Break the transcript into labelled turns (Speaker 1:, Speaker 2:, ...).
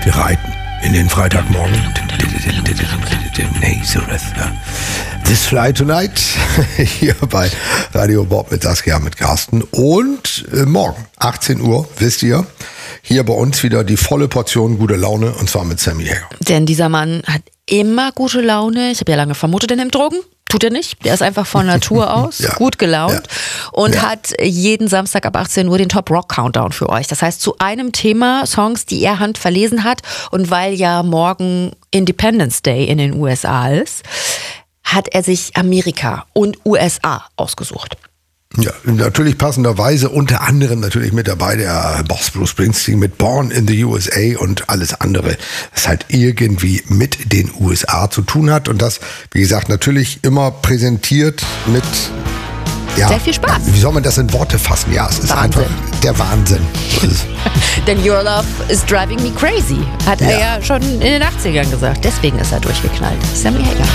Speaker 1: Wir reiten in den Freitagmorgen. This Fly Tonight hier bei Radio Bob mit Saskia, mit Carsten. Und morgen, 18 Uhr, wisst ihr, hier bei uns wieder die volle Portion gute Laune, und zwar mit Sammy Hagar.
Speaker 2: Denn dieser Mann hat immer gute Laune. Ich habe ja lange vermutet, er nimmt Drogen. Tut er nicht. Der ist einfach von Natur aus gut gelaunt und hat jeden Samstag ab 18 Uhr den Top Rock Countdown für euch. Das heißt, zu einem Thema Songs, die er handverlesen hat, und weil ja morgen Independence Day in den USA ist, hat er sich Amerika und USA ausgesucht.
Speaker 1: Ja, natürlich passenderweise unter anderem natürlich mit dabei der Boss Bruce Springsteen mit Born in the USA und alles andere, was halt irgendwie mit den USA zu tun hat. Und das, wie gesagt, natürlich immer präsentiert mit
Speaker 2: sehr viel Spaß.
Speaker 1: Wie soll man das in Worte fassen? Ja, es ist einfach der Wahnsinn. So ist es.
Speaker 2: Denn Your Love is Driving Me Crazy, hat er ja schon in den 80ern gesagt. Deswegen ist er durchgeknallt. Sammy Hagar.